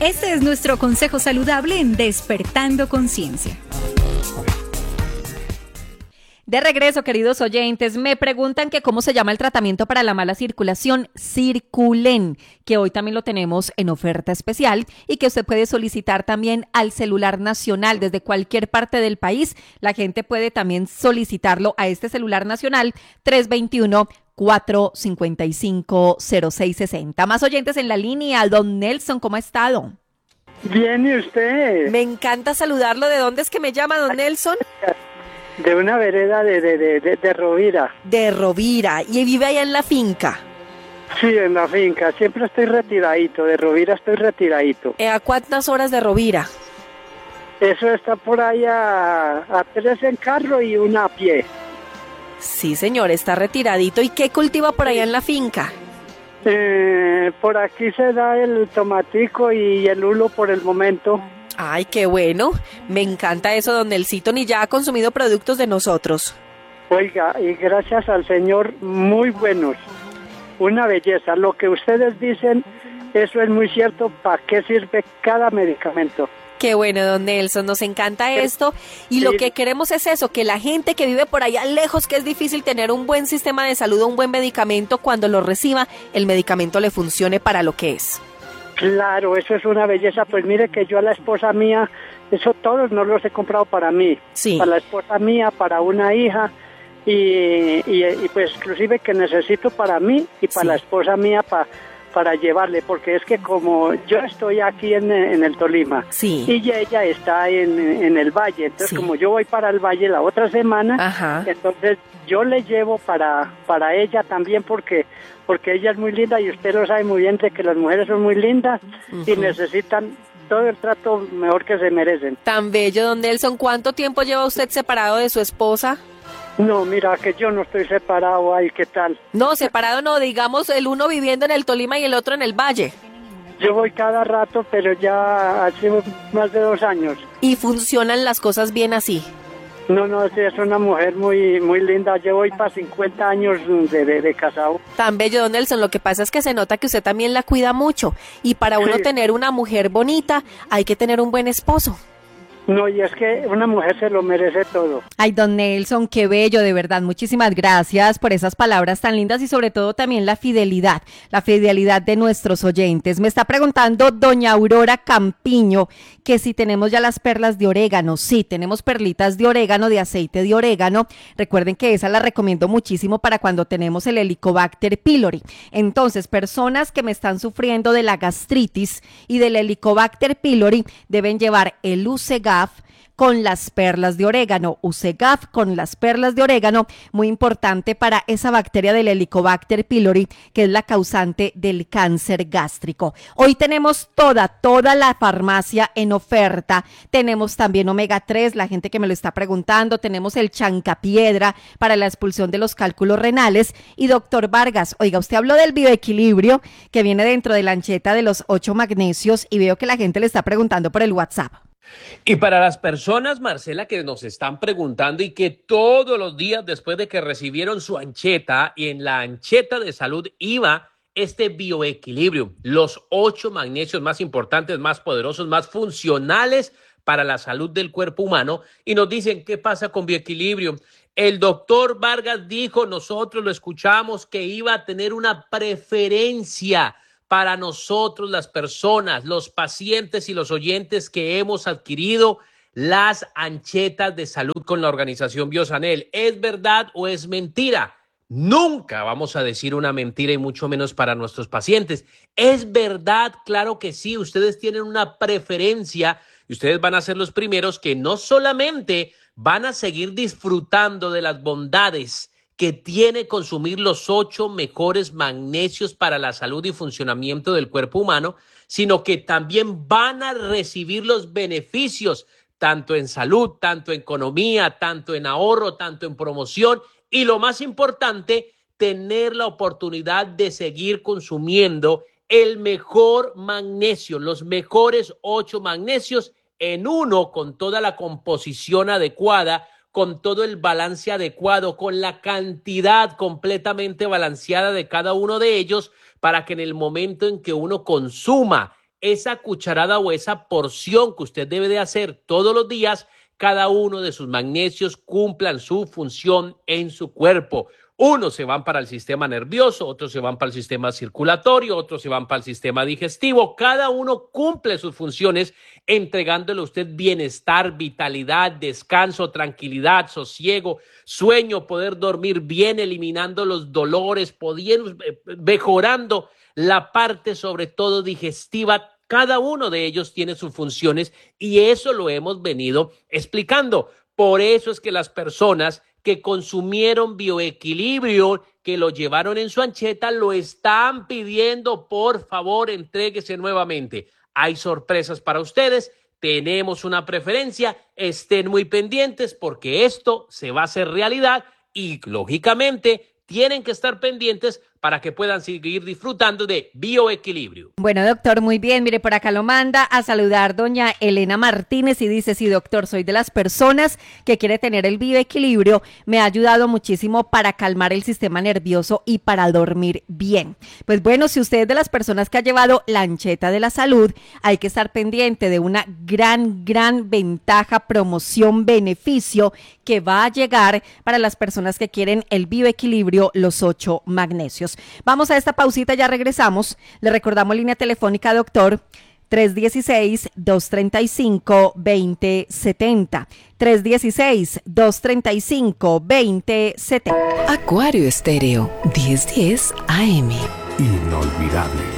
Este es nuestro consejo saludable en Despertando Conciencia. De regreso, queridos oyentes, me preguntan que cómo se llama el tratamiento para la mala circulación, Circulen, que hoy también lo tenemos en oferta especial y que usted puede solicitar también al celular nacional desde cualquier parte del país. La gente puede también solicitarlo a este celular nacional 321-455-0660. Más oyentes en la línea. Don Nelson, ¿cómo ha estado? Bien, ¿y usted? Me encanta saludarlo. ¿De dónde es que me llama, don Nelson? De una vereda de Rovira. De Rovira. ¿Y vive allá en la finca? Sí, en la finca. Siempre estoy retiradito. De Rovira estoy retiradito. ¿A cuántas horas de Rovira? Eso está por ahí a 3 en carro y 1 a pie. Sí, señor, está retiradito. ¿Y qué cultiva por allá en la finca? Por aquí se da el tomatico y el hulo por el momento. Ay, qué bueno. Me encanta eso, don Nelsito. Ni ya ha consumido productos de nosotros. Oiga, y gracias al Señor, muy buenos. Una belleza. Lo que ustedes dicen, eso es muy cierto. ¿Para qué sirve cada medicamento? Qué bueno, don Nelson, nos encanta esto y lo que queremos es eso, que la gente que vive por allá lejos, que es difícil tener un buen sistema de salud, un buen medicamento, cuando lo reciba, el medicamento le funcione para lo que es. Claro, eso es una belleza. Pues mire que yo a la esposa mía, eso todos no los he comprado para mí. Sí. Para la esposa mía, para una hija y pues inclusive que necesito para mí y para la esposa mía para llevarle, porque es que como yo estoy aquí en el Tolima y ella está en el Valle, entonces como yo voy para el Valle la otra semana, entonces yo le llevo para ella también porque ella es muy linda y usted lo sabe muy bien de que las mujeres son muy lindas y necesitan todo el trato mejor que se merecen. Tan bello, don Nelson. ¿Cuánto tiempo lleva usted separado de su esposa? No, mira, que yo no estoy separado, ay, ¿qué tal? No, separado no, digamos el uno viviendo en el Tolima y el otro en el Valle. Yo voy cada rato, pero ya hace más de 2 años. ¿Y funcionan las cosas bien así? No, sí, es una mujer muy muy linda. Yo voy para 50 años de casado. Tan bello, don Nelson. Lo que pasa es que se nota que usted también la cuida mucho. Y para uno tener una mujer bonita, hay que tener un buen esposo. No, y es que una mujer se lo merece todo. Ay, don Nelson, qué bello, de verdad. Muchísimas gracias por esas palabras tan lindas y sobre todo también la fidelidad de nuestros oyentes. Me está preguntando doña Aurora Campiño que si tenemos ya las perlas de orégano. Sí, tenemos perlitas de orégano, de aceite de orégano. Recuerden que esa la recomiendo muchísimo para cuando tenemos el Helicobacter pylori. Entonces, personas que me están sufriendo de la gastritis y del Helicobacter pylori deben llevar el Usegaf con las perlas de orégano, Usegaf con las perlas de orégano, muy importante para esa bacteria del Helicobacter pylori, que es la causante del cáncer gástrico. Hoy tenemos toda la farmacia en oferta, tenemos también omega 3, la gente que me lo está preguntando, tenemos el chancapiedra para la expulsión de los cálculos renales y doctor Vargas, oiga, usted habló del bioequilibrio que viene dentro de la ancheta de los 8 magnesios y veo que la gente le está preguntando por el WhatsApp. Y para las personas, Marcela, que nos están preguntando y que todos los días después de que recibieron su ancheta y en la ancheta de salud iba este bioequilibrio, los 8 magnesios más importantes, más poderosos, más funcionales para la salud del cuerpo humano y nos dicen qué pasa con bioequilibrio. El doctor Vargas dijo, nosotros lo escuchamos, que iba a tener una preferencia para nosotros las personas, los pacientes y los oyentes que hemos adquirido las anchetas de salud con la organización Biosanel. ¿Es verdad o es mentira? Nunca vamos a decir una mentira y mucho menos para nuestros pacientes. ¿Es verdad? Claro que sí. Ustedes tienen una preferencia y ustedes van a ser los primeros que no solamente van a seguir disfrutando de las bondades que tiene consumir los 8 mejores magnesios para la salud y funcionamiento del cuerpo humano, sino que también van a recibir los beneficios tanto en salud, tanto en economía, tanto en ahorro, tanto en promoción y lo más importante, tener la oportunidad de seguir consumiendo el mejor magnesio, los mejores 8 magnesios en uno con toda la composición adecuada, con todo el balance adecuado, con la cantidad completamente balanceada de cada uno de ellos, para que en el momento en que uno consuma esa cucharada o esa porción que usted debe de hacer todos los días, cada uno de sus magnesios cumplan su función en su cuerpo. Unos se van para el sistema nervioso, otros se van para el sistema circulatorio, otros se van para el sistema digestivo. Cada uno cumple sus funciones entregándole a usted bienestar, vitalidad, descanso, tranquilidad, sosiego, sueño, poder dormir bien, eliminando los dolores, mejorando la parte sobre todo digestiva. Cada uno de ellos tiene sus funciones y eso lo hemos venido explicando. Por eso es que las personas que consumieron bioequilibrio, que lo llevaron en su ancheta, lo están pidiendo, por favor, entréguese nuevamente. Hay sorpresas para ustedes, tenemos una preferencia, estén muy pendientes porque esto se va a hacer realidad y, lógicamente, tienen que estar pendientes para que puedan seguir disfrutando de bioequilibrio. Bueno, doctor, muy bien. Mire, por acá lo manda a saludar doña Elena Martínez y dice, sí, doctor, soy de las personas que quiere tener el bioequilibrio. Me ha ayudado muchísimo para calmar el sistema nervioso y para dormir bien. Pues bueno, si usted es de las personas que ha llevado la ancheta de la salud, hay que estar pendiente de una gran ventaja, promoción, beneficio que va a llegar para las personas que quieren el bioequilibrio, los 8 magnesios. Vamos a esta pausita, ya regresamos. Le recordamos línea telefónica, doctor, 316-235-2070. 316-235-2070. Acuario Estéreo, 1010 AM. Inolvidable.